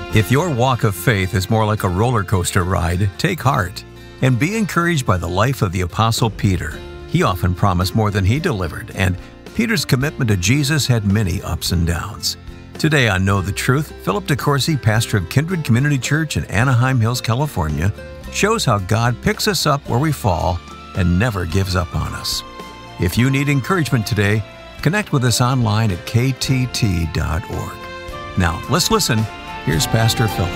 If your walk of faith is more like a roller coaster ride, take heart and be encouraged by the life of the Apostle Peter. He often promised more than he delivered, and Peter's commitment to Jesus had many ups and downs. Today on Know the Truth, Philip DeCourcy, pastor of Kindred Community Church in Anaheim Hills, California, shows how God picks us up where we fall and never gives up on us. If you need encouragement today, connect with us online at ktt.org. Now, let's listen. Here's Pastor Philip.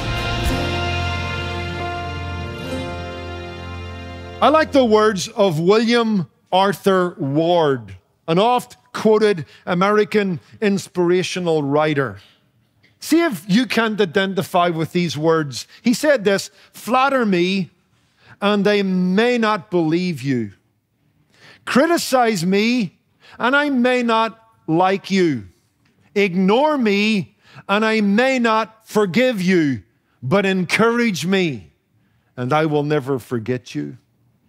I like the words of William Arthur Ward, an oft-quoted American inspirational writer. See if you can't identify with these words. He said this: "Flatter me, and they may not believe you. Criticize me, and I may not like you. Ignore me, and I may not forgive you, but encourage me, and I will never forget you."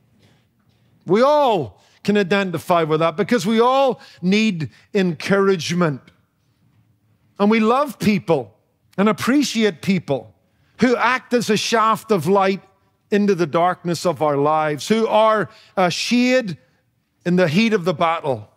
We all can identify with that because we all need encouragement. And we love people and appreciate people who act as a shaft of light into the darkness of our lives, who are a shade in the heat of the battle.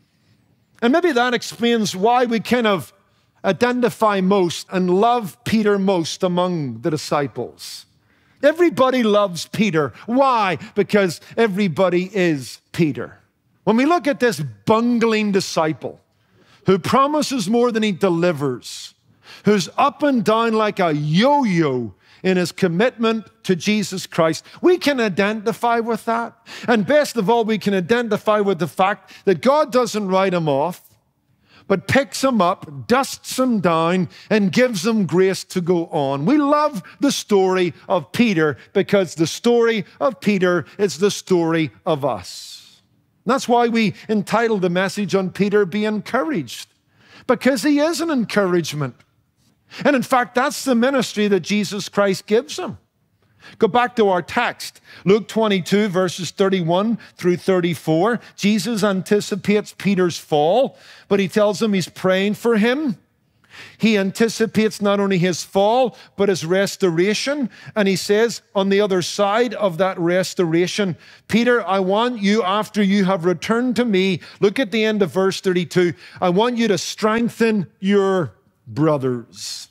And maybe that explains why we kind of identify most and love Peter most among the disciples. Everybody loves Peter. Why? Because everybody is Peter. When we look at this bungling disciple who promises more than he delivers, who's up and down like a yo-yo in his commitment to Jesus Christ, we can identify with that. And best of all, we can identify with the fact that God doesn't write him off, but picks him up, dusts him down, and gives him grace to go on. We love the story of Peter because the story of Peter is the story of us. That's why we entitled the message on Peter, "Be Encouraged," because he is an encouragement. And in fact, that's the ministry that Jesus Christ gives him. Go back to our text, Luke 22, verses 31 through 34. Jesus anticipates Peter's fall, but he tells him he's praying for him. He anticipates not only his fall, but his restoration. And he says, on the other side of that restoration, "Peter, I want you, after you have returned to me," look at the end of verse 32, "I want you to strengthen your brothers."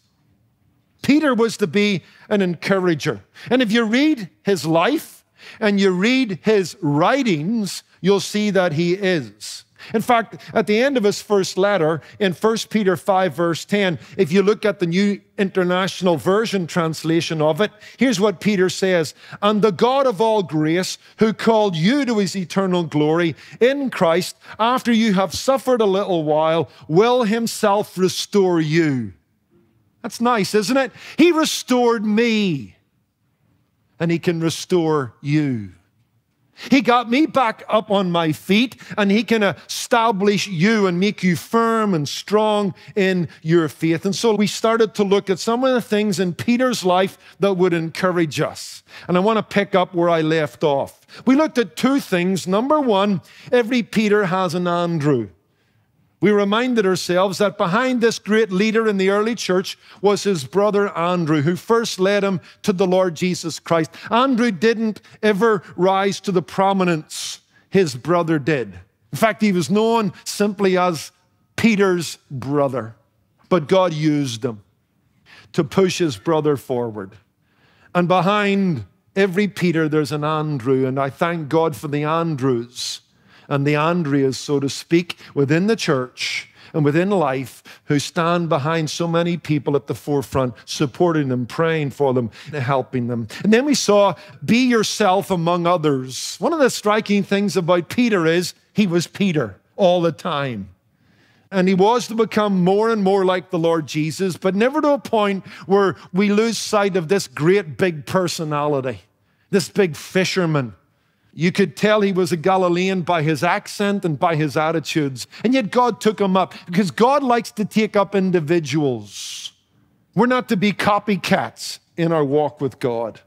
Peter was to be an encourager. And if you read his life and you read his writings, you'll see that he is. In fact, at the end of his first letter, in 1 Peter 5, verse 10, if you look at the New International Version translation of it, here's what Peter says: "And the God of all grace, who called you to his eternal glory in Christ, after you have suffered a little while, will himself restore you." That's nice, isn't it? He restored me, and he can restore you. He got me back up on my feet, and he can establish you and make you firm and strong in your faith. And so we started to look at some of the things in Peter's life that would encourage us. And I want to pick up where I left off. We looked at two things. Number one, every Peter has an Andrew. We reminded ourselves that behind this great leader in the early church was his brother Andrew, who first led him to the Lord Jesus Christ. Andrew didn't ever rise to the prominence his brother did. In fact, he was known simply as Peter's brother. But God used him to push his brother forward. And behind every Peter, there's an Andrew, and I thank God for the Andrews and the Andreas, so to speak, within the church and within life, who stand behind so many people at the forefront, supporting them, praying for them, helping them. And then we saw, be yourself among others. One of the striking things about Peter is he was Peter all the time. And he was to become more and more like the Lord Jesus, but never to a point where we lose sight of this great big personality, this big fisherman. You could tell he was a Galilean by his accent and by his attitudes. And yet God took him up because God likes to take up individuals. We're not to be copycats in our walk with God.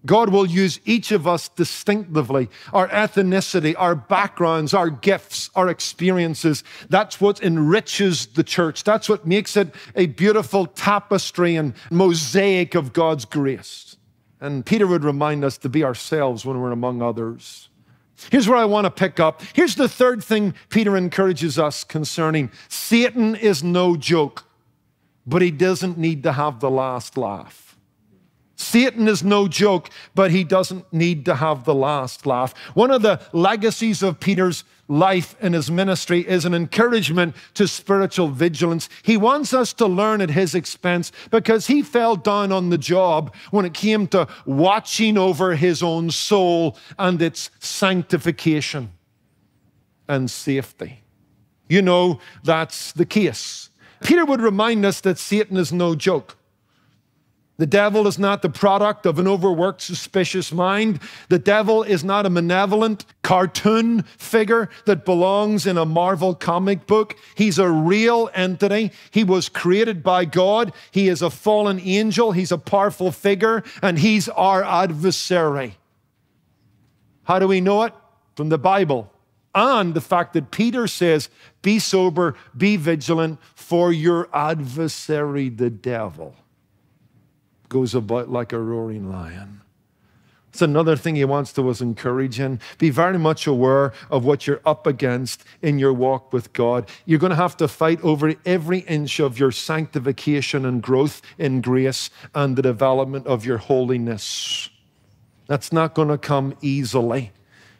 God will use each of us distinctively, our ethnicity, our backgrounds, our gifts, our experiences. That's what enriches the church. That's what makes it a beautiful tapestry and mosaic of God's grace. And Peter would remind us to be ourselves when we're among others. Here's where I want to pick up. Here's the third thing Peter encourages us concerning. Satan is no joke, but he doesn't need to have the last laugh. Satan is no joke, but he doesn't need to have the last laugh. One of the legacies of Peter's life and his ministry is an encouragement to spiritual vigilance. He wants us to learn at his expense because he fell down on the job when it came to watching over his own soul and its sanctification and safety. You know, that's the case. Peter would remind us that Satan is no joke. The devil is not the product of an overworked, suspicious mind. The devil is not a malevolent cartoon figure that belongs in a Marvel comic book. He's a real entity. He was created by God. He is a fallen angel. He's a powerful figure, and he's our adversary. How do we know it? From the Bible. And the fact that Peter says, be sober, be vigilant, for your adversary, the devil, goes about like a roaring lion. It's another thing he wants to us encourage in. Be very much aware of what you're up against in your walk with God. You're going to have to fight over every inch of your sanctification and growth in grace and the development of your holiness. That's not going to come easily.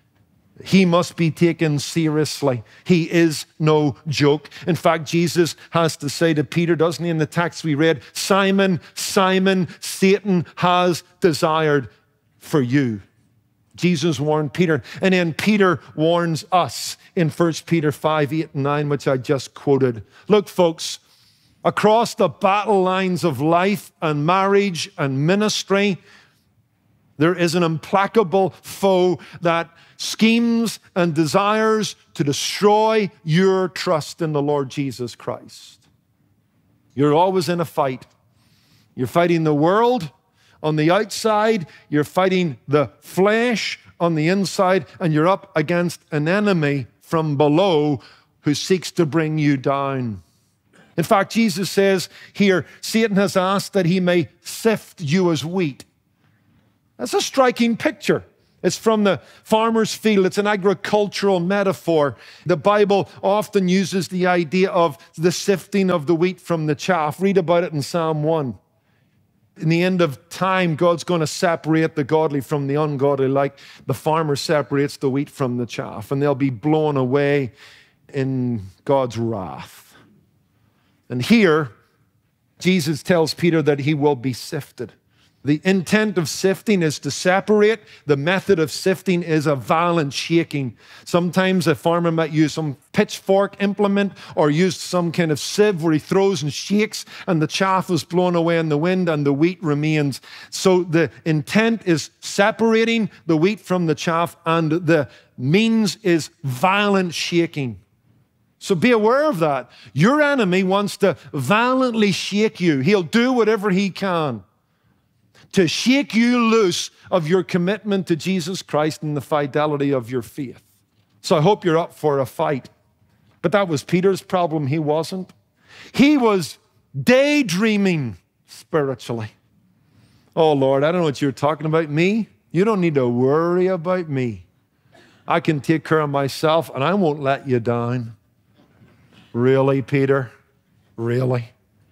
He must be taken seriously. He is no joke. In fact, Jesus has to say to Peter, doesn't he, in the text we read, Simon, Simon, Satan has desired for you. Jesus warned Peter. And then Peter warns us in 1 Peter 5, 8, and 9, which I just quoted. Look, folks, across the battle lines of life and marriage and ministry, there is an implacable foe that schemes and desires to destroy your trust in the Lord Jesus Christ. You're always in a fight. You're fighting the world on the outside, you're fighting the flesh on the inside, and you're up against an enemy from below who seeks to bring you down. In fact, Jesus says here, Satan has asked that he may sift you as wheat. That's a striking picture. It's from the farmer's field. It's an agricultural metaphor. The Bible often uses the idea of the sifting of the wheat from the chaff. Read about it in Psalm 1. In the end of time, God's going to separate the godly from the ungodly, like the farmer separates the wheat from the chaff, and they'll be blown away in God's wrath. And here, Jesus tells Peter that he will be sifted. The intent of sifting is to separate. The method of sifting is a violent shaking. Sometimes a farmer might use some pitchfork implement or use some kind of sieve where he throws and shakes, and the chaff is blown away in the wind and the wheat remains. So the intent is separating the wheat from the chaff, and the means is violent shaking. So be aware of that. Your enemy wants to violently shake you. He'll do whatever he can to shake you loose of your commitment to Jesus Christ and the fidelity of your faith. So I hope you're up for a fight. But that was Peter's problem. He wasn't. He was daydreaming spiritually. Oh, Lord, I don't know what you're talking about. Me? You don't need to worry about me. I can take care of myself, and I won't let you down. Really, Peter? Really?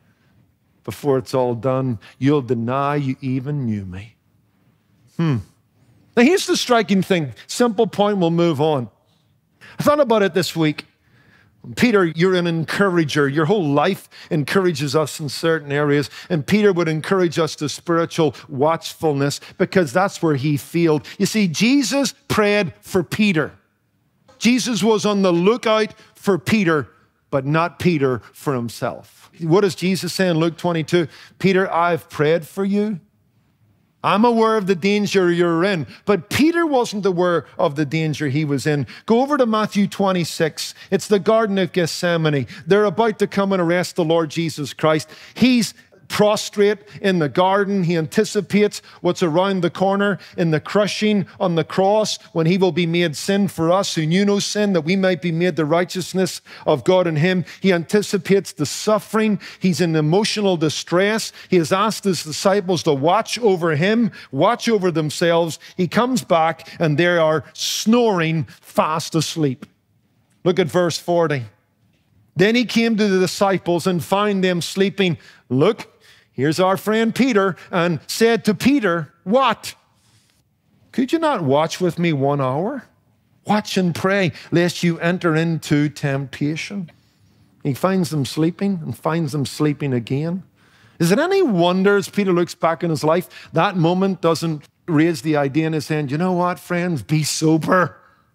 Before it's all done, you'll deny you even knew me. Now, here's the striking thing. Simple point, we'll move on. I thought about it this week. Peter, you're an encourager. Your whole life encourages us in certain areas. And Peter would encourage us to spiritual watchfulness because that's where he failed. You see, Jesus prayed for Peter. Jesus was on the lookout for Peter, but not Peter for himself. What does Jesus say in Luke 22? Peter, I've prayed for you. I'm aware of the danger you're in. But Peter wasn't aware of the danger he was in. Go over to Matthew 26. It's the Garden of Gethsemane. They're about to come and arrest the Lord Jesus Christ. He's prostrate in the garden. He anticipates what's around the corner in the crushing on the cross when he will be made sin for us who knew no sin, that we might be made the righteousness of God in him. He anticipates the suffering. He's in emotional distress. He has asked his disciples to watch over him, watch over themselves. He comes back and they are snoring fast asleep. Look at verse 40. Then he came to the disciples and found them sleeping. Look, here's our friend Peter, and said to Peter, what? Could you not watch with me 1 hour? Watch and pray, lest you enter into temptation. He finds them sleeping and finds them sleeping again. Is it any wonder, as Peter looks back in his life, that moment doesn't raise the idea in his hand, you know what, friends, be sober,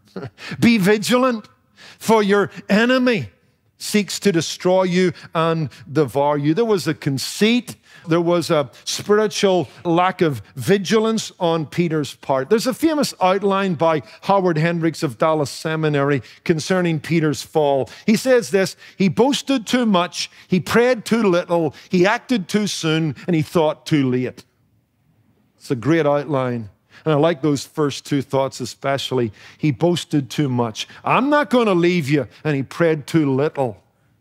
be vigilant, for your enemy seeks to destroy you and devour you. There was a conceit. There was a spiritual lack of vigilance on Peter's part. There's a famous outline by Howard Hendricks of Dallas Seminary concerning Peter's fall. He says this: he boasted too much, he prayed too little, he acted too soon, and he thought too late. It's a great outline. And I like those first two thoughts especially. He boasted too much. I'm not going to leave you. And he prayed too little.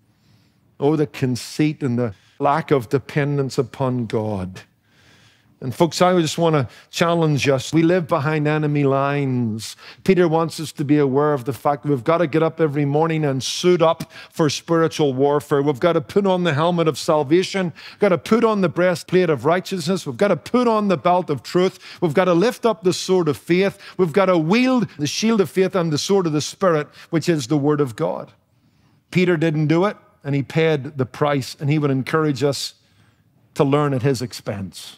Oh, the conceit and the lack of dependence upon God. And folks, I just want to challenge us. We live behind enemy lines. Peter wants us to be aware of the fact that we've got to get up every morning and suit up for spiritual warfare. We've got to put on the helmet of salvation. We've got to put on the breastplate of righteousness. We've got to put on the belt of truth. We've got to lift up the sword of faith. We've got to wield the shield of faith and the sword of the Spirit, which is the Word of God. Peter didn't do it, and he paid the price, and he would encourage us to learn at his expense.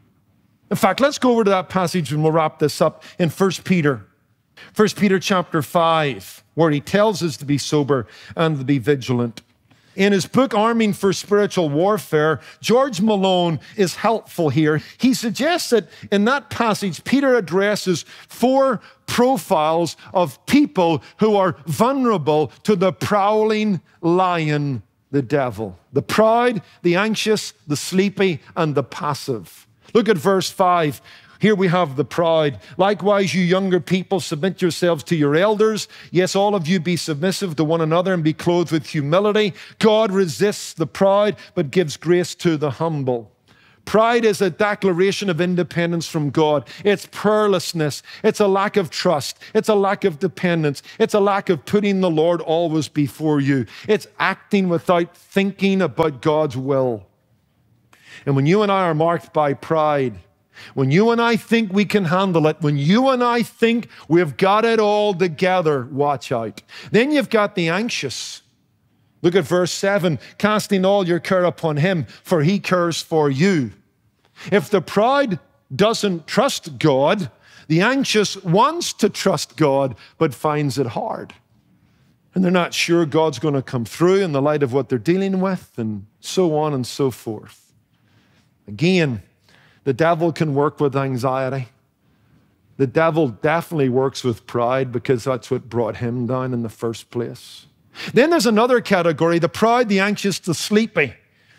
In fact, let's go over to that passage and we'll wrap this up in 1 Peter. 1 Peter chapter 5, where he tells us to be sober and to be vigilant. In his book, Arming for Spiritual Warfare, George Malone is helpful here. He suggests that in that passage, Peter addresses 4 profiles of people who are vulnerable to the prowling lion, the devil. The proud, the anxious, the sleepy, and the passive. Look at verse 5. Here we have the proud. Likewise, you younger people, submit yourselves to your elders. Yes, all of you be submissive to one another and be clothed with humility. God resists the proud, but gives grace to the humble. Pride is a declaration of independence from God. It's prayerlessness. It's a lack of trust. It's a lack of dependence. It's a lack of putting the Lord always before you. It's acting without thinking about God's will. And when you and I are marked by pride, when you and I think we can handle it, when you and I think we've got it all together, watch out. Then you've got the anxious. Look at verse 7, casting all your care upon him, for he cares for you. If the proud doesn't trust God, the anxious wants to trust God, but finds it hard. And they're not sure God's going to come through in the light of what they're dealing with, and so on and so forth. Again, the devil can work with anxiety. The devil definitely works with pride because that's what brought him down in the first place. Then there's another category, the proud, the anxious, the sleepy.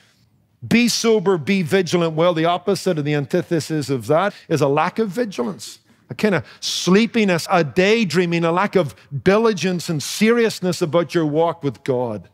Be sober, be vigilant. Well, the opposite of the antithesis of that is a lack of vigilance, a kind of sleepiness, a daydreaming, a lack of diligence and seriousness about your walk with God.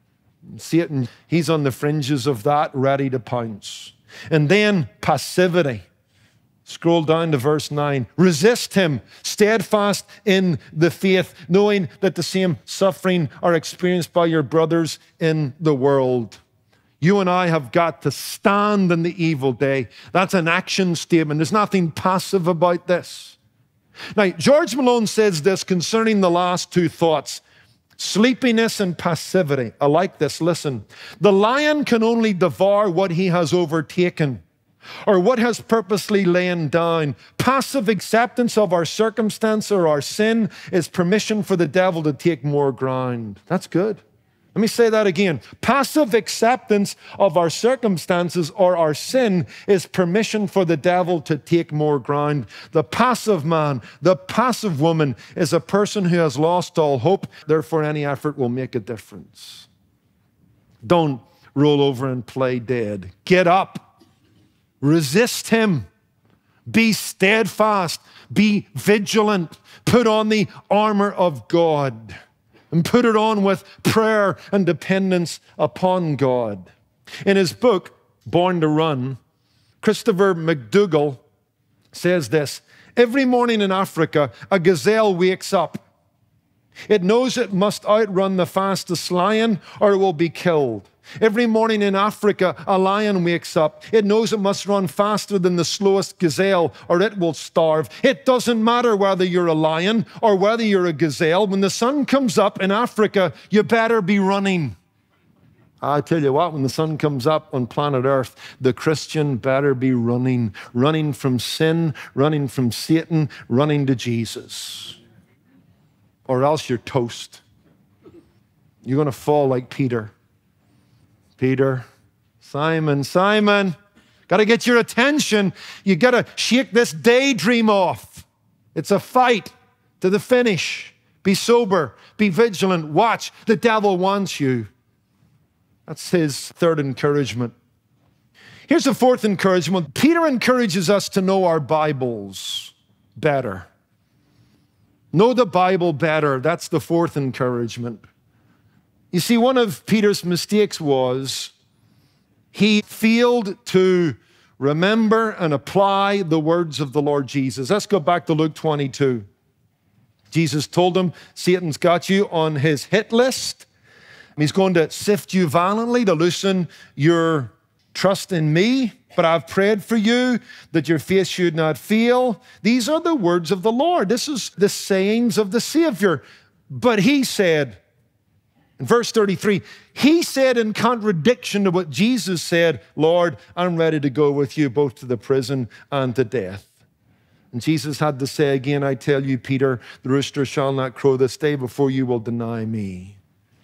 Satan, he's on the fringes of that, ready to pounce. And then passivity. Scroll down to verse 9. Resist him, steadfast in the faith, knowing that the same suffering are experienced by your brothers in the world. You and I have got to stand in the evil day. That's an action statement. There's nothing passive about this. Now, George Malone says this concerning the last 2 thoughts. Sleepiness and passivity. I like this. Listen. The lion can only devour what he has overtaken or what has purposely lain down. Passive acceptance of our circumstance or our sin is permission for the devil to take more ground. That's good. Let me say that again. Passive acceptance of our circumstances or our sin is permission for the devil to take more ground. The passive man, the passive woman is a person who has lost all hope. Therefore, any effort will make a difference. Don't roll over and play dead. Get up. Resist him. Be steadfast. Be vigilant. Put on the armor of God and put it on with prayer and dependence upon God. In his book, Born to Run, Christopher McDougall says this: every morning in Africa, a gazelle wakes up. It knows it must outrun the fastest lion or it will be killed. Every morning in Africa, a lion wakes up. It knows it must run faster than the slowest gazelle or it will starve. It doesn't matter whether you're a lion or whether you're a gazelle. When the sun comes up in Africa, you better be running. I tell you what, when the sun comes up on planet Earth, the Christian better be running. Running from sin, running from Satan, running to Jesus. Or else you're toast. You're going to fall like Peter. Peter, Simon, Simon, got to get your attention. You got to shake this daydream off. It's a fight to the finish. Be sober, be vigilant, watch. The devil wants you. That's his third encouragement. Here's the fourth encouragement. Peter encourages us to know our Bibles better. Know the Bible better. That's the fourth encouragement. You see, one of Peter's mistakes was he failed to remember and apply the words of the Lord Jesus. Let's go back to Luke 22. Jesus told him, Satan's got you on his hit list. He's going to sift you violently to loosen your trust in me. But I've prayed for you that your faith should not fail. These are the words of the Lord. This is the sayings of the Savior. But he said, in verse 33, he said in contradiction to what Jesus said, Lord, I'm ready to go with you both to the prison and to death. And Jesus had to say again, I tell you, Peter, the rooster shall not crow this day before you will deny me.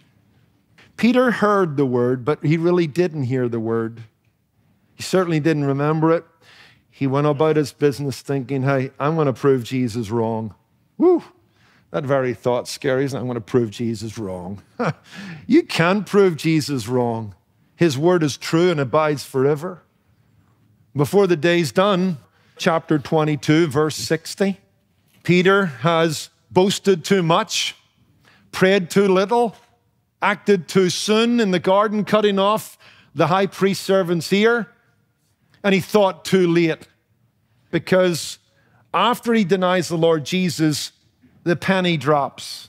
Peter heard the word, but he really didn't hear the word. He certainly didn't remember it. He went about his business thinking, hey, I'm going to prove Jesus wrong. Woo! That very thought's scary, isn't it? I'm going to prove Jesus wrong. You can't prove Jesus wrong. His word is true and abides forever. Before the day's done, chapter 22, verse 60, Peter has boasted too much, prayed too little, acted too soon in the garden, cutting off the high priest's servant's ear, and he thought too late. Because after he denies the Lord Jesus, the penny drops.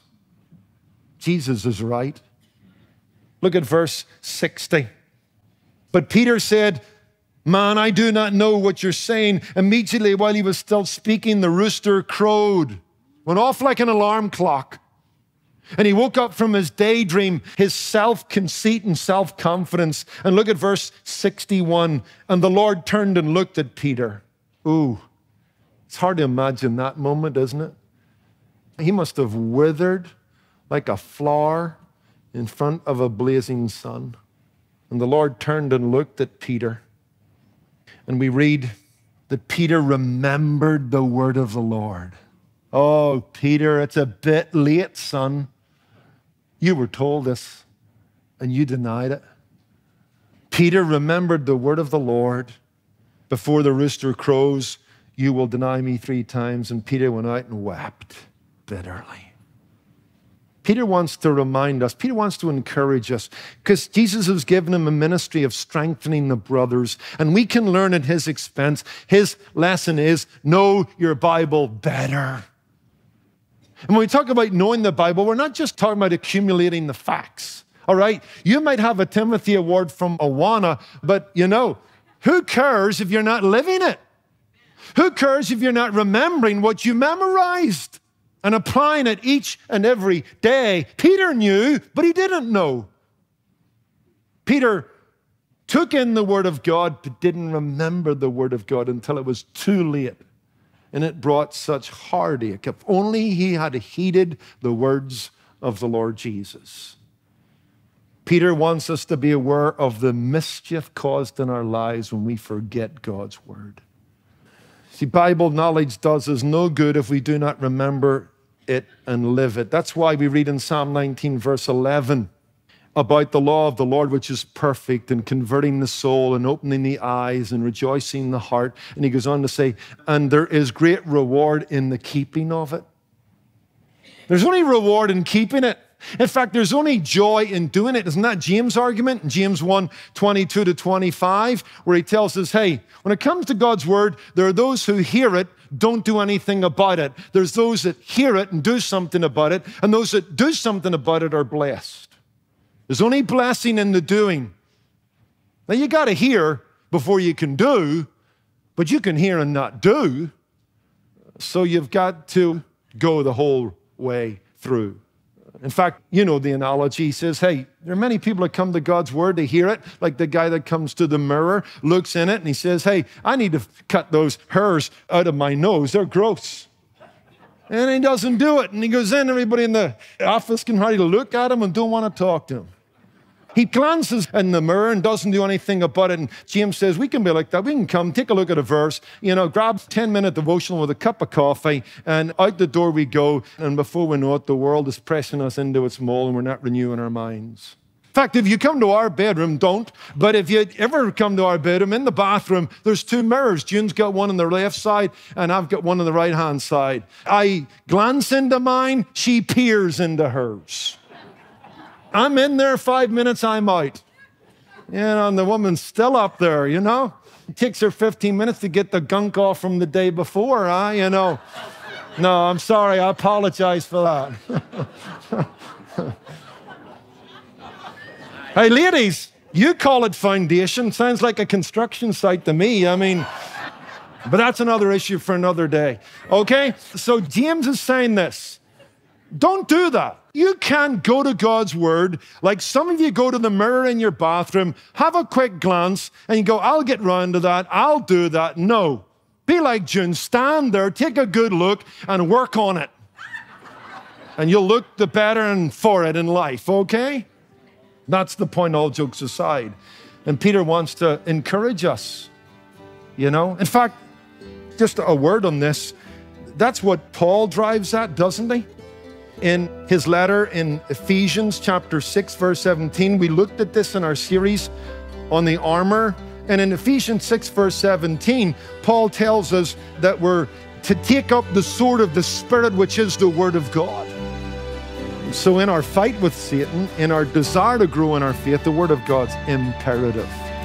Jesus is right. Look at verse 60. But Peter said, man, I do not know what you're saying. Immediately while he was still speaking, the rooster crowed, went off like an alarm clock. And he woke up from his daydream, his self-conceit and self-confidence. And look at verse 61. And the Lord turned and looked at Peter. Ooh, it's hard to imagine that moment, isn't it? He must have withered like a flower in front of a blazing sun. And the Lord turned and looked at Peter. And we read that Peter remembered the word of the Lord. Oh, Peter, it's a bit late, son. You were told this, and you denied it. Peter remembered the word of the Lord. Before the rooster crows, you will deny me 3 times. And Peter went out and wept bitterly. Peter wants to remind us, Peter wants to encourage us, because Jesus has given him a ministry of strengthening the brothers, and we can learn at his expense. His lesson is, know your Bible better. And when we talk about knowing the Bible, we're not just talking about accumulating the facts, all right? You might have a Timothy Award from Awana, but you know, who cares if you're not living it? Who cares if you're not remembering what you memorized and applying it each and every day? Peter knew, but he didn't know. Peter took in the Word of God, but didn't remember the Word of God until it was too late. And it brought such heartache. If only he had heeded the words of the Lord Jesus. Peter wants us to be aware of the mischief caused in our lives when we forget God's Word. See, Bible knowledge does us no good if we do not remember it and live it. That's why we read in Psalm 19, verse 11, about the law of the Lord, which is perfect, and converting the soul and opening the eyes and rejoicing the heart. And he goes on to say, and there is great reward in the keeping of it. There's only reward in keeping it. In fact, there's only joy in doing it. Isn't that James' argument in James 1:22-25, where he tells us, hey, when it comes to God's word, there are those who hear it, don't do anything about it. There's those that hear it and do something about it, and those that do something about it are blessed. There's only blessing in the doing. Now, you got to hear before you can do, but you can hear and not do. So you've got to go the whole way through. In fact, you know the analogy. He says, hey, there are many people that come to God's word to hear it, like the guy that comes to the mirror, looks in it, and he says, hey, I need to cut those hairs out of my nose. They're gross. And he doesn't do it. And he goes in, everybody in the office can hardly look at him and don't want to talk to him. He glances in the mirror and doesn't do anything about it. And James says, we can be like that. We can come, take a look at a verse, grab 10-minute devotional with a cup of coffee, and out the door we go. And before we know it, the world is pressing us into its mold and we're not renewing our minds. In fact, if you come to our bedroom, don't. But if you ever come to our bedroom, in the bathroom, there's 2 mirrors. June's got one on the left side, and I've got one on the right-hand side. I glance into mine, she peers into hers. I'm in there 5 minutes, I'm out. And the woman's still up there, It takes her 15 minutes to get the gunk off from the day before, No, I'm sorry, I apologize for that. Hey, ladies, you call it foundation. Sounds like a construction site to me. But that's another issue for another day. Okay? So James is saying this. Don't do that. You can't go to God's word like some of you go to the mirror in your bathroom, have a quick glance, and you go, I'll get round to that, I'll do that. No. Be like June. Stand there, take a good look, and work on it. And you'll look the better and for it in life, okay? That's the point, all jokes aside. And Peter wants to encourage us, In fact, just a word on this. That's what Paul drives at, doesn't he? In his letter in Ephesians chapter 6, verse 17, we looked at this in our series on the armor. And in Ephesians 6, verse 17, Paul tells us that we're to take up the sword of the Spirit, which is the Word of God. So in our fight with Satan, in our desire to grow in our faith, the Word of God's imperative.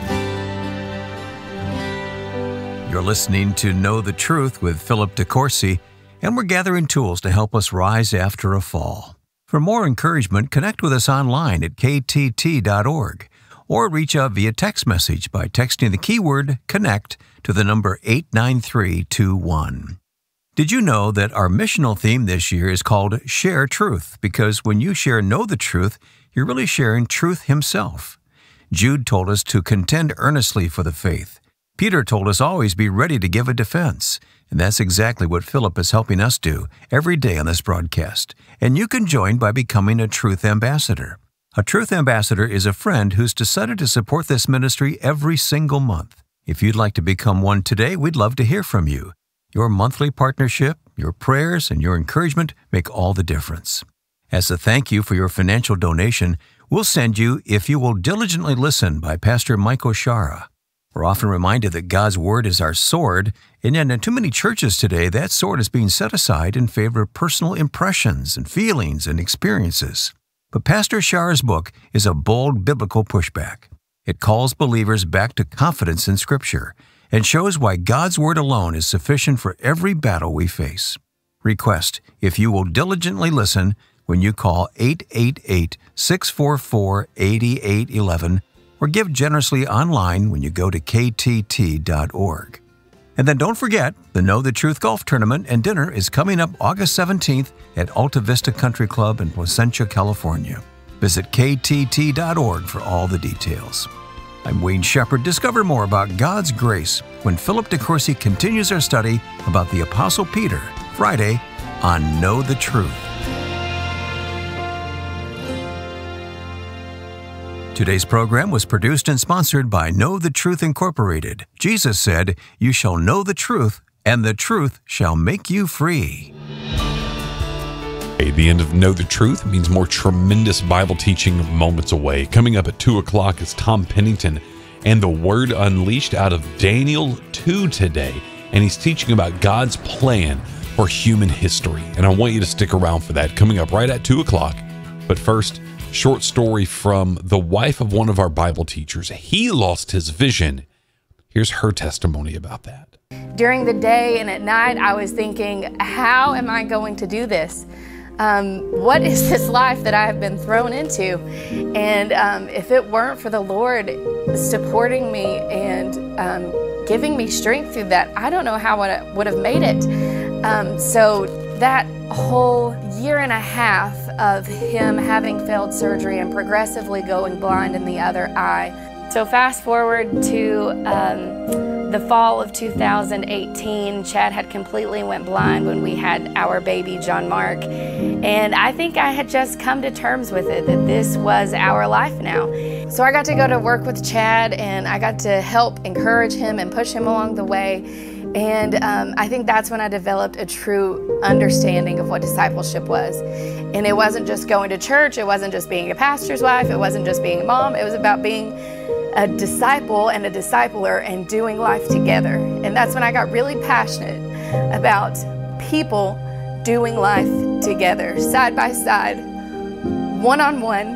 You're listening to Know the Truth with Philip DeCourcy, and we're gathering tools to help us rise after a fall. For more encouragement, connect with us online at ktt.org or reach out via text message by texting the keyword CONNECT to the number 89321. Did you know that our missional theme this year is called Share Truth? Because when you share Know the Truth, you're really sharing truth himself. Jude told us to contend earnestly for the faith. Peter told us always be ready to give a defense. And that's exactly what Philip is helping us do every day on this broadcast. And you can join by becoming a Truth Ambassador. A Truth Ambassador is a friend who's decided to support this ministry every single month. If you'd like to become one today, we'd love to hear from you. Your monthly partnership, your prayers, and your encouragement make all the difference. As a thank you for your financial donation, we'll send you If You Will Diligently Listen by Pastor Mike O'Shara. We're often reminded that God's Word is our sword, and yet in too many churches today, that sword is being set aside in favor of personal impressions and feelings and experiences. But Pastor O'Shara's book is a bold biblical pushback. It calls believers back to confidence in Scripture and shows why God's Word alone is sufficient for every battle we face. Request If You Will Diligently Listen when you call 888-644-8811 or give generously online when you go to ktt.org. And then don't forget, the Know the Truth Golf Tournament and Dinner is coming up August 17th at Alta Vista Country Club in Placentia, California. Visit ktt.org for all the details. I'm Wayne Shepherd. Discover more about God's grace when Philip DeCourcy continues our study about the Apostle Peter, Friday on Know the Truth. Today's program was produced and sponsored by Know the Truth Incorporated. Jesus said, "You shall know the truth, and the truth shall make you free." The end of Know the Truth means more tremendous Bible teaching moments away. Coming up at 2 o'clock is Tom Pennington and the Word Unleashed out of Daniel 2 today. And he's teaching about God's plan for human history. And I want you to stick around for that. Coming up right at 2 o'clock. But first, short story from the wife of one of our Bible teachers. He lost his vision. Here's her testimony about that. During the day and at night, I was thinking, how am I going to do this? What is this life that I have been thrown into? And if it weren't for the Lord supporting me and giving me strength through that, I don't know how I would have made it. So that whole year and a half of him having failed surgery and progressively going blind in the other eye. So fast forward to the fall of 2018, Chad had completely went blind when we had our baby, John Mark. And I think I had just come to terms with it, that this was our life now. So I got to go to work with Chad, and I got to help encourage him and push him along the way. And I think that's when I developed a true understanding of what discipleship was. And it wasn't just going to church, it wasn't just being a pastor's wife, it wasn't just being a mom, it was about being a disciple and a discipler and doing life together. And that's when I got really passionate about people doing life together, side by side, one-on-one.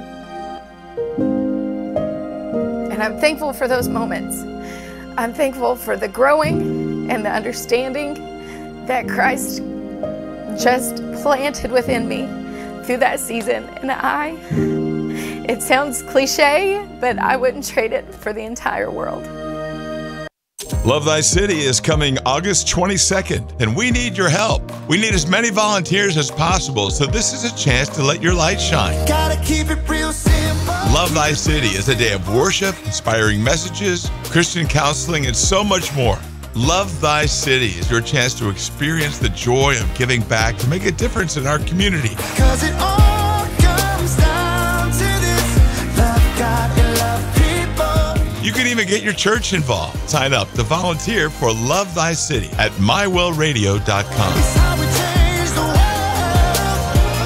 And I'm thankful for those moments. I'm thankful for the growing and the understanding that Christ just planted within me through that season. And it sounds cliche, but I wouldn't trade it for the entire world. Love Thy City is coming August 22nd, and we need your help. We need as many volunteers as possible, so this is a chance to let your light shine. Gotta keep it real simple. Love Thy City is a day of worship, inspiring messages, Christian counseling, and so much more. Love Thy City is your chance to experience the joy of giving back to make a difference in our community. 'Cause it all comes down to this: love God and love people. You can even get your church involved. Sign up to volunteer for Love Thy City at mywellradio.com. It's how we change the world.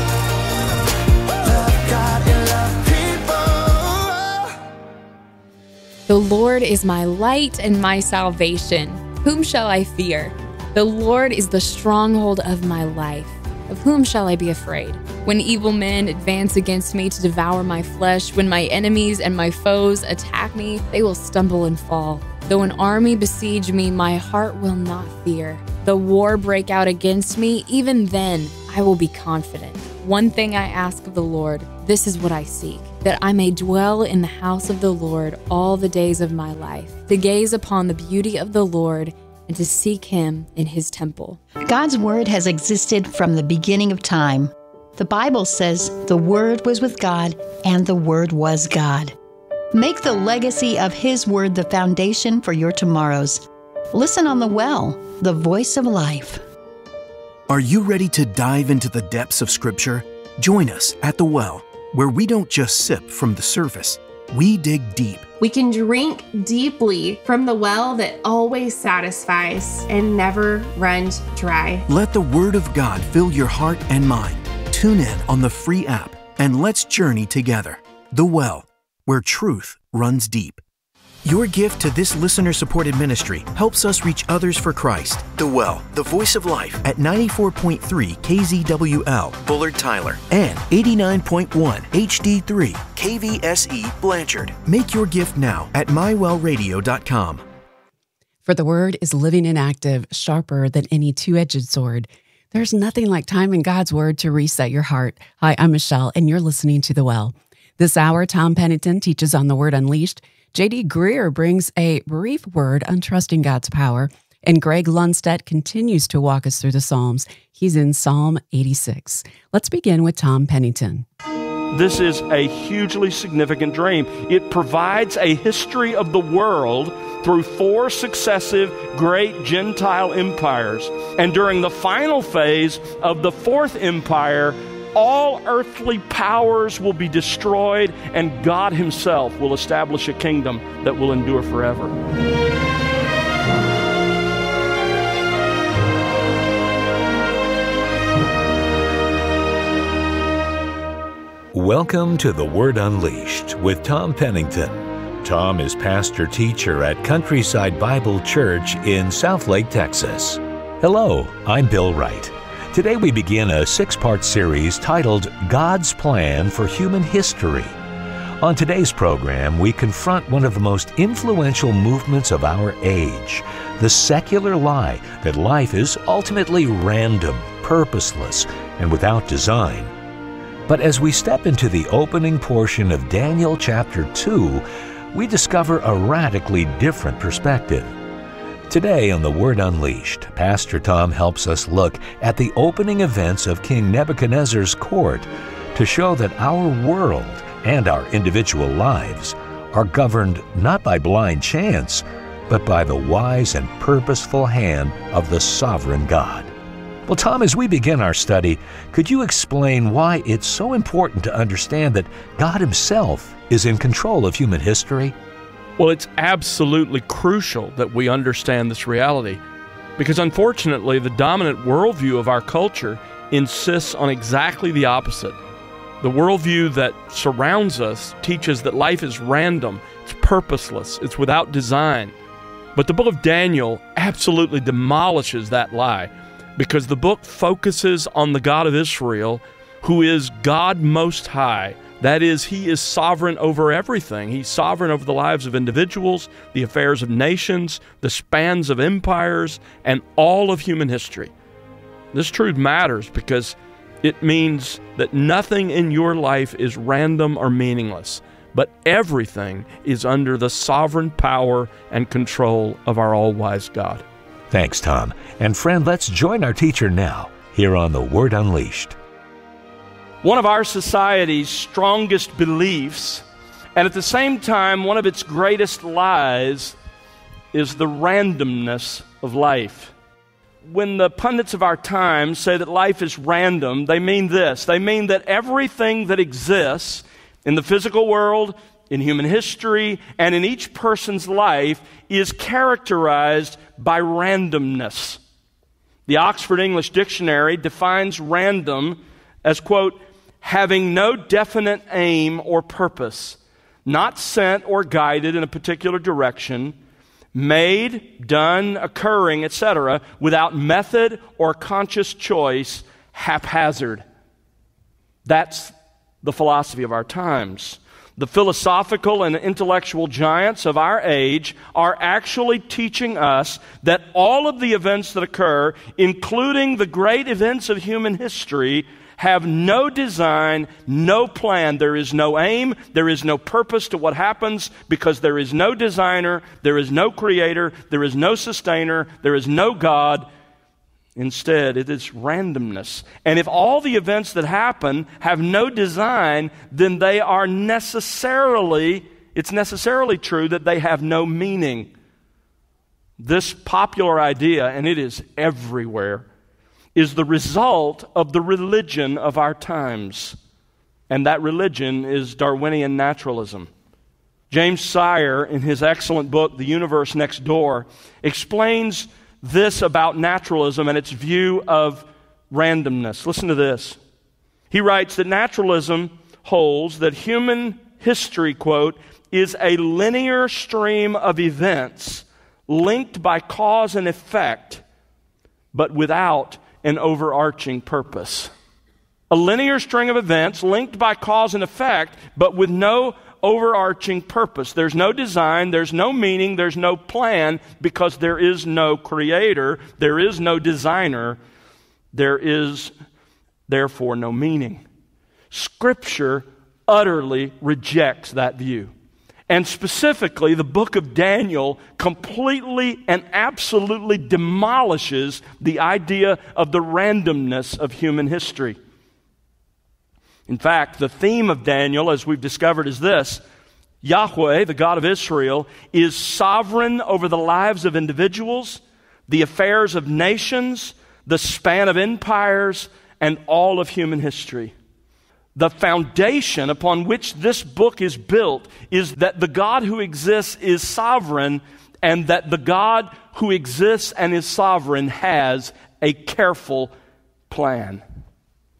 Love God and love people. The Lord is my light and my salvation. Whom shall I fear? The Lord is the stronghold of my life. Of whom shall I be afraid? When evil men advance against me to devour my flesh, when my enemies and my foes attack me, they will stumble and fall. Though an army besiege me, my heart will not fear. Though war break out against me, even then I will be confident. One thing I ask of the Lord, this is what I seek, that I may dwell in the house of the Lord all the days of my life, to gaze upon the beauty of the Lord and to seek Him in His temple. God's Word has existed from the beginning of time. The Bible says the Word was with God and the Word was God. Make the legacy of His Word the foundation for your tomorrows. Listen on The Well, the voice of life. Are you ready to dive into the depths of Scripture? Join us at The Well, where we don't just sip from the surface, we dig deep. We can drink deeply from the well that always satisfies and never runs dry. Let the Word of God fill your heart and mind. Tune in on the free app and let's journey together. The Well, where truth runs deep. Your gift to this listener-supported ministry helps us reach others for Christ. The Well, the voice of life at 94.3 KZWL, Bullard Tyler, and 89.1 HD3 KVSE, Blanchard. Make your gift now at mywellradio.com. For the Word is living and active, sharper than any two-edged sword. There's nothing like time in God's Word to reset your heart. Hi, I'm Michelle, and you're listening to The Well. This hour, Tom Pennington teaches on the Word Unleashed. J.D. Greer brings a brief word on trusting God's power, and Greg Lundstedt continues to walk us through the Psalms. He's in Psalm 86. Let's begin with Tom Pennington. This is a hugely significant dream. It provides a history of the world through 4 successive great Gentile empires. And during the final phase of the 4th empire, all earthly powers will be destroyed, and God Himself will establish a kingdom that will endure forever. Welcome to The Word Unleashed with Tom Pennington. Tom is pastor-teacher at Countryside Bible Church in Southlake, Texas. Hello, I'm Bill Wright. Today we begin a 6-part series titled God's Plan for Human History. On today's program, we confront one of the most influential movements of our age, the secular lie that life is ultimately random, purposeless, and without design. But as we step into the opening portion of Daniel chapter 2, we discover a radically different perspective. Today on The Word Unleashed, Pastor Tom helps us look at the opening events of King Nebuchadnezzar's court to show that our world and our individual lives are governed not by blind chance, but by the wise and purposeful hand of the sovereign God. Well, Tom, as we begin our study, could you explain why it's so important to understand that God Himself is in control of human history? Well, it's absolutely crucial that we understand this reality because, unfortunately, the dominant worldview of our culture insists on exactly the opposite. The worldview that surrounds us teaches that life is random, it's purposeless, it's without design. But the book of Daniel absolutely demolishes that lie because the book focuses on the God of Israel, who is God Most High. That is, He is sovereign over everything. He's sovereign over the lives of individuals, the affairs of nations, the spans of empires, and all of human history. This truth matters because it means that nothing in your life is random or meaningless, but everything is under the sovereign power and control of our all-wise God. Thanks, Tom. And friend, let's join our teacher now here on The Word Unleashed. One of our society's strongest beliefs, and at the same time one of its greatest lies, is the randomness of life. When the pundits of our time say that life is random, they mean this. They mean that everything that exists in the physical world, in human history, and in each person's life is characterized by randomness. The Oxford English Dictionary defines random as, quote, having no definite aim or purpose, not sent or guided in a particular direction, made, done, occurring, etc., without method or conscious choice, haphazard. That's the philosophy of our times. The philosophical and intellectual giants of our age are actually teaching us that all of the events that occur, including the great events of human history, have no design, no plan. There is no aim, there is no purpose to what happens because there is no designer, there is no creator, there is no sustainer, there is no God. Instead, it is randomness. And if all the events that happen have no design, then it's necessarily true that they have no meaning. This popular idea, and it is everywhere, is the result of the religion of our times. And that religion is Darwinian naturalism. James Sire, in his excellent book, The Universe Next Door, explains this about naturalism and its view of randomness. Listen to this. He writes that naturalism holds that human history, quote, is a linear stream of events linked by cause and effect, but without an overarching purpose. A linear string of events linked by cause and effect, but with no overarching purpose. There's no design, there's no meaning, there's no plan, because there is no creator, there is no designer, there is therefore no meaning. Scripture utterly rejects that view. And specifically, the book of Daniel completely and absolutely demolishes the idea of the randomness of human history. In fact, the theme of Daniel, as we've discovered, is this. Yahweh, the God of Israel, is sovereign over the lives of individuals, the affairs of nations, the span of empires, and all of human history. The foundation upon which this book is built is that the God who exists is sovereign, and that the God who exists and is sovereign has a careful plan.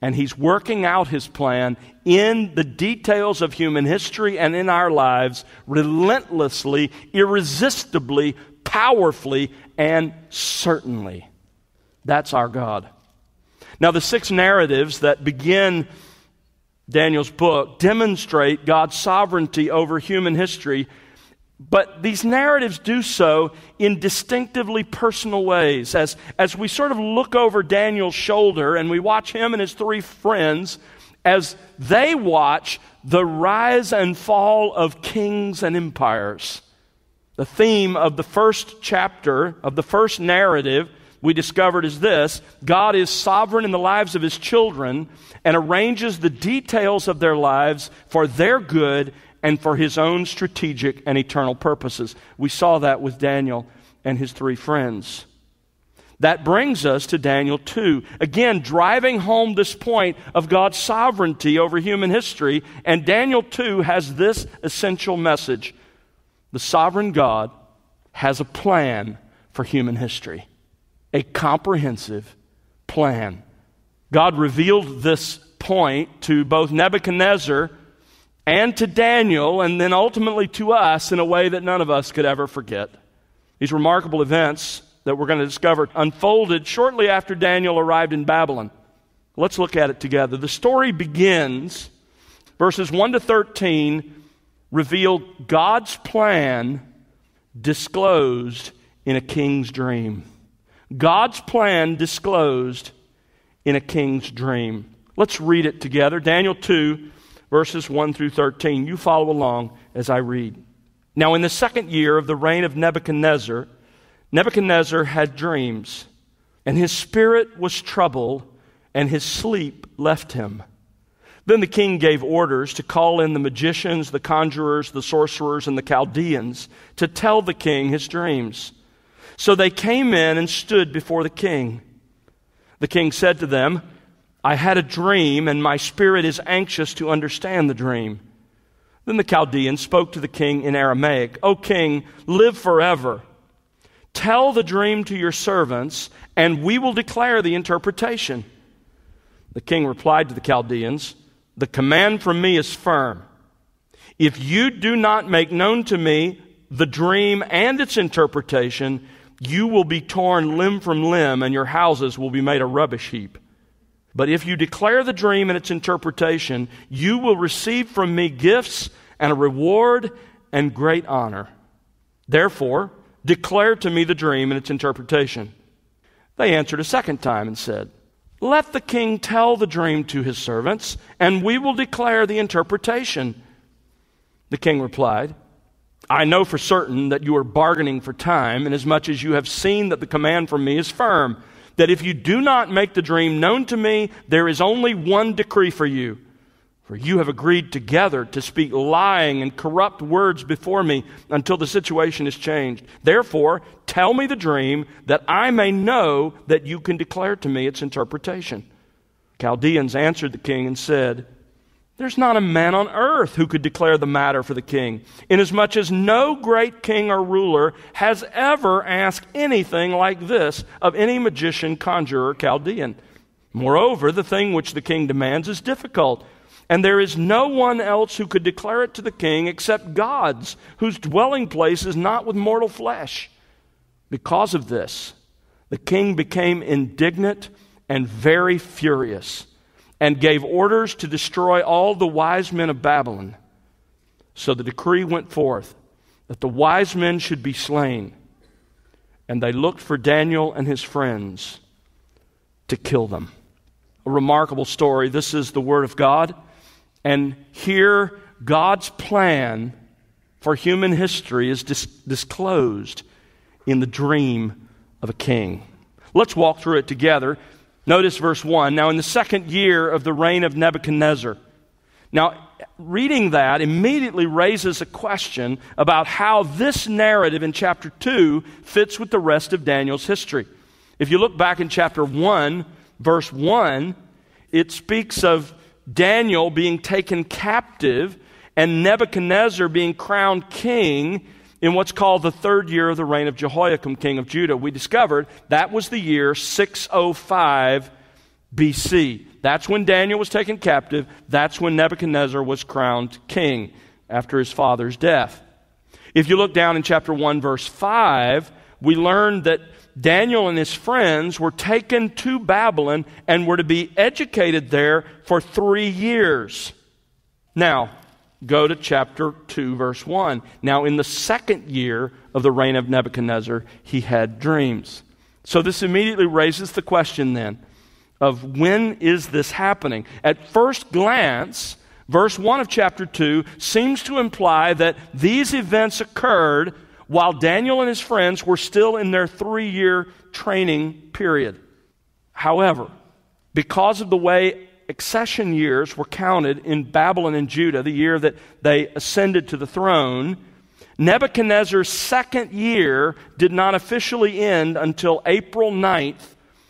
And He's working out His plan in the details of human history and in our lives, relentlessly, irresistibly, powerfully, and certainly. That's our God. Now, the 6 narratives that begin Daniel's book demonstrate God's sovereignty over human history, but these narratives do so in distinctively personal ways. As we sort of look over Daniel's shoulder and we watch him and his 3 friends as they watch the rise and fall of kings and empires. The theme of the first chapter, of the first narrative, we discovered is this: God is sovereign in the lives of His children and arranges the details of their lives for their good and for His own strategic and eternal purposes. We saw that with Daniel and his 3 friends. That brings us to Daniel 2. Again, driving home this point of God's sovereignty over human history. And Daniel 2 has this essential message: the sovereign God has a plan for human history. A comprehensive plan. God revealed this point to both Nebuchadnezzar and to Daniel, and then ultimately to us in a way that none of us could ever forget. These remarkable events that we're going to discover unfolded shortly after Daniel arrived in Babylon. Let's look at it together. The story begins, verses 1 to 13, reveal God's plan disclosed in a king's dream. God's plan disclosed in a king's dream. Let's read it together. Daniel 2, verses 1 through 13. You follow along as I read. Now in the 2nd year of the reign of Nebuchadnezzar, Nebuchadnezzar had dreams, and his spirit was troubled, and his sleep left him. Then the king gave orders to call in the magicians, the conjurers, the sorcerers, and the Chaldeans to tell the king his dreams. So they came in and stood before the king. The king said to them, I had a dream, and my spirit is anxious to understand the dream. Then the Chaldeans spoke to the king in Aramaic, O king, live forever. Tell the dream to your servants, and we will declare the interpretation. The king replied to the Chaldeans, the command from me is firm. If you do not make known to me the dream and its interpretation, you will be torn limb from limb, and your houses will be made a rubbish heap. But if you declare the dream and its interpretation, you will receive from me gifts and a reward and great honor. Therefore, declare to me the dream and its interpretation. They answered a 2nd time and said, Let the king tell the dream to his servants, and we will declare the interpretation. The king replied, I know for certain that you are bargaining for time, inasmuch as you have seen that the command from me is firm, that if you do not make the dream known to me, there is only one decree for you. For you have agreed together to speak lying and corrupt words before me until the situation is changed. Therefore, tell me the dream, that I may know that you can declare to me its interpretation. Chaldeans answered the king and said, There's not a man on earth who could declare the matter for the king, inasmuch as no great king or ruler has ever asked anything like this of any magician, conjurer, Chaldean. Moreover, the thing which the king demands is difficult, and there is no one else who could declare it to the king except God's, whose dwelling place is not with mortal flesh. Because of this, the king became indignant and very furious, and gave orders to destroy all the wise men of Babylon. So the decree went forth that the wise men should be slain, and they looked for Daniel and his friends to kill them. A remarkable story. This is the Word of God, and here God's plan for human history is disclosed in the dream of a king. Let's walk through it together. Notice verse 1. Now in the 2nd year of the reign of Nebuchadnezzar. Now, reading that immediately raises a question about how this narrative in chapter 2 fits with the rest of Daniel's history. If you look back in chapter 1, verse 1, it speaks of Daniel being taken captive and Nebuchadnezzar being crowned king in what's called the 3rd year of the reign of Jehoiakim, king of Judah. We discovered that was the year 605 BC. That's when Daniel was taken captive. That's when Nebuchadnezzar was crowned king after his father's death. If you look down in chapter 1, verse 5, we learn that Daniel and his friends were taken to Babylon and were to be educated there for 3 years. Now, go to chapter 2, verse 1. Now, in the second year of the reign of Nebuchadnezzar, he had dreams. So this immediately raises the question then of when is this happening? At first glance, verse 1 of chapter 2 seems to imply that these events occurred while Daniel and his friends were still in their 3-year training period. However, because of the way accession years were counted in Babylon and Judah, the year that they ascended to the throne, Nebuchadnezzar's second year did not officially end until April 9th,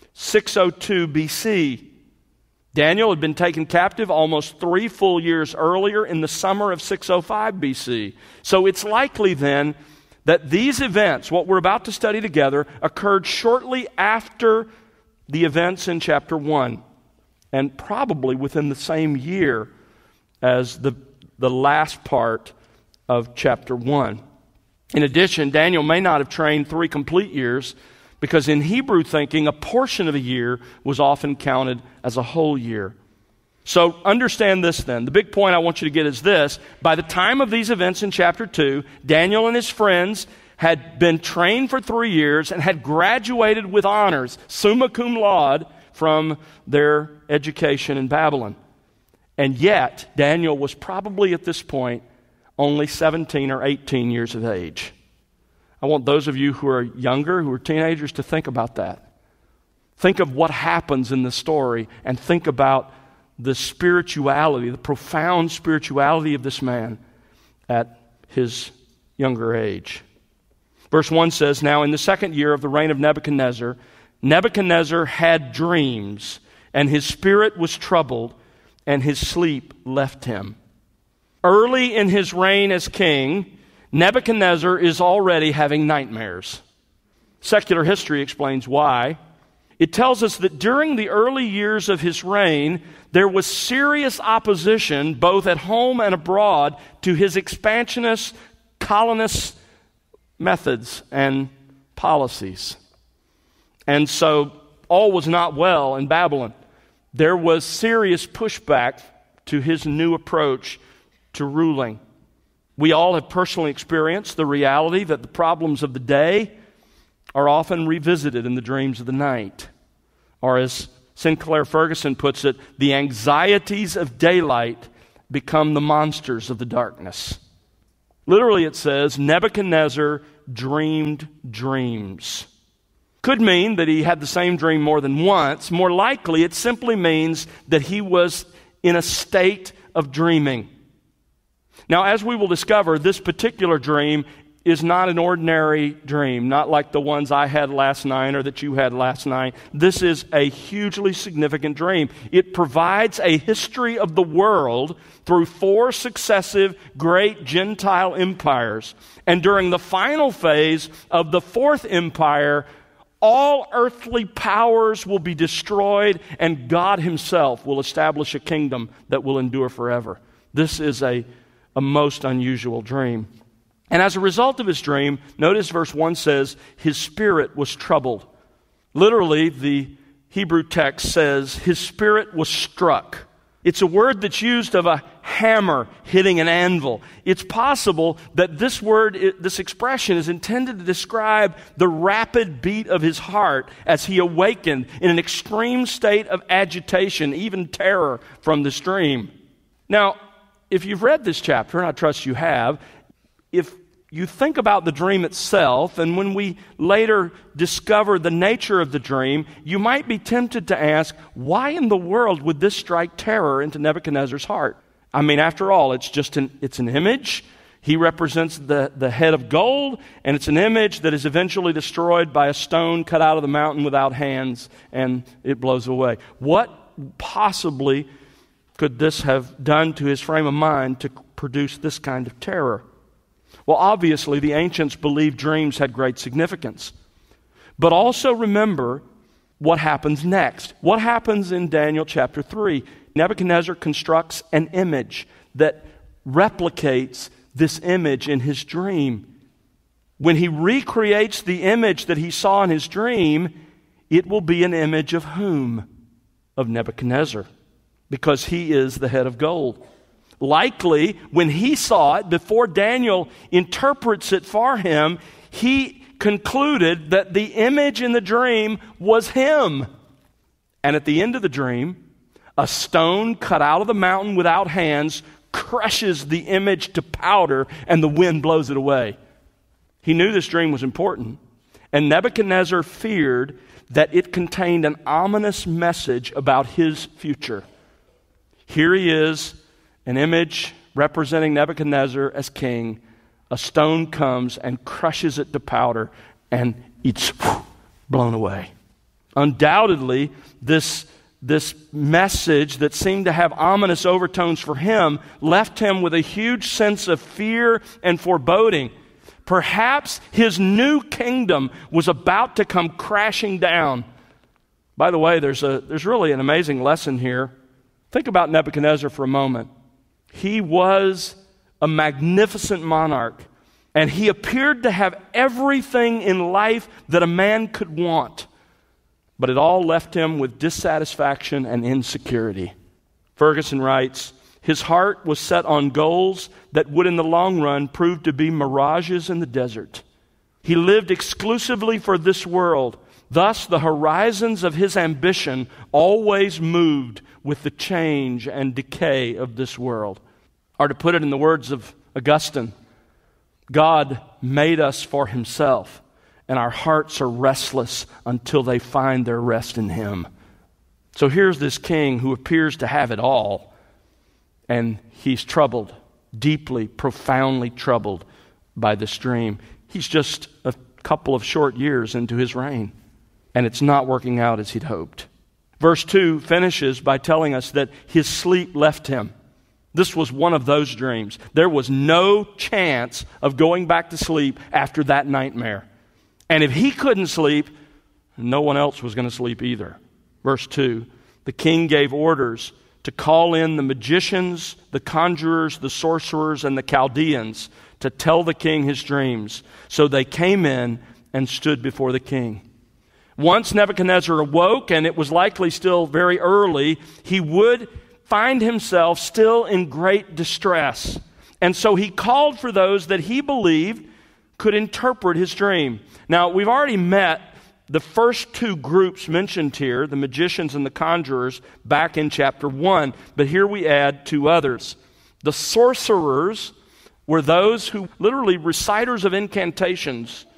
602 BC. Daniel had been taken captive almost 3 full years earlier in the summer of 605 BC. So it's likely then that these events, what we're about to study together, occurred shortly after the events in chapter 1, and probably within the same year as the last part of chapter 1. In addition, Daniel may not have trained 3 complete years, because in Hebrew thinking, a portion of a year was often counted as a whole year. So understand this then. The big point I want you to get is this. By the time of these events in chapter 2, Daniel and his friends had been trained for 3 years and had graduated with honors, summa cum laude, from their education in Babylon. And yet, Daniel was probably at this point only 17 or 18 years of age. I want those of you who are younger, who are teenagers, to think about that. Think of what happens in the story and think about the spirituality, the profound spirituality of this man at his younger age. Verse 1 says, "Now in the second year of the reign of Nebuchadnezzar, Nebuchadnezzar had dreams, and his spirit was troubled, and his sleep left him." Early in his reign as king, Nebuchadnezzar is already having nightmares. Secular history explains why. It tells us that during the early years of his reign, there was serious opposition, both at home and abroad, to his expansionist, colonist methods and policies. And so all was not well in Babylon. There was serious pushback to his new approach to ruling. We all have personally experienced the reality that the problems of the day are often revisited in the dreams of the night. Or as Sinclair Ferguson puts it, the anxieties of daylight become the monsters of the darkness. Literally it says, Nebuchadnezzar dreamed dreams. Could mean that he had the same dream more than once. More likely, it simply means that he was in a state of dreaming. Now, as we will discover, this particular dream is not an ordinary dream, not like the ones I had last night or that you had last night. This is a hugely significant dream. It provides a history of the world through 4 successive great Gentile empires. And during the final phase of the 4th empire, all earthly powers will be destroyed, and God himself will establish a kingdom that will endure forever. This is a most unusual dream. And as a result of his dream, notice verse 1 says, his spirit was troubled. Literally, the Hebrew text says, his spirit was struck. It's a word that's used of a hammer hitting an anvil. It's possible that this word, this expression is intended to describe the rapid beat of his heart as he awakened in an extreme state of agitation, even terror from this dream. Now, if you've read this chapter, and I trust you have, if you think about the dream itself, and when we later discover the nature of the dream, you might be tempted to ask, why in the world would this strike terror into Nebuchadnezzar's heart? I mean, after all, it's an image. He represents the head of gold, and it's an image that is eventually destroyed by a stone cut out of the mountain without hands, and it blows away. What possibly could this have done to his frame of mind to produce this kind of terror? Well, obviously, the ancients believed dreams had great significance. But also remember what happens next. What happens in Daniel chapter 3? Nebuchadnezzar constructs an image that replicates this image in his dream. When he recreates the image that he saw in his dream, it will be an image of whom? Of Nebuchadnezzar, because he is the head of gold. Likely, when he saw it, before Daniel interprets it for him, he concluded that the image in the dream was him. And at the end of the dream, a stone cut out of the mountain without hands crushes the image to powder, and the wind blows it away. He knew this dream was important, and Nebuchadnezzar feared that it contained an ominous message about his future. Here he is, an image representing Nebuchadnezzar as king. A stone comes and crushes it to powder, and it's blown away. Undoubtedly, this message that seemed to have ominous overtones for him left him with a huge sense of fear and foreboding. Perhaps his new kingdom was about to come crashing down. By the way, there's really an amazing lesson here. Think about Nebuchadnezzar for a moment. He was a magnificent monarch, and he appeared to have everything in life that a man could want. But it all left him with dissatisfaction and insecurity. Ferguson writes, his heart was set on goals that would in the long run prove to be mirages in the desert. He lived exclusively for this world. Thus, the horizons of his ambition always moved with the change and decay of this world. Or to put it in the words of Augustine, God made us for himself, and our hearts are restless until they find their rest in him. So here's this king who appears to have it all, and he's troubled, deeply, profoundly troubled by this dream. He's just a couple of short years into his reign, and it's not working out as he'd hoped. Verse 2 finishes by telling us that his sleep left him. This was one of those dreams. There was no chance of going back to sleep after that nightmare. And if he couldn't sleep, no one else was going to sleep either. Verse 2, the king gave orders to call in the magicians, the conjurers, the sorcerers, and the Chaldeans to tell the king his dreams. So they came in and stood before the king. Once Nebuchadnezzar awoke, and it was likely still very early, he would find himself still in great distress. And so he called for those that he believed could interpret his dream. Now, we've already met the first two groups mentioned here, the magicians and the conjurers, back in chapter 1. But here we add two others. The sorcerers were those who, literally reciters of incantations,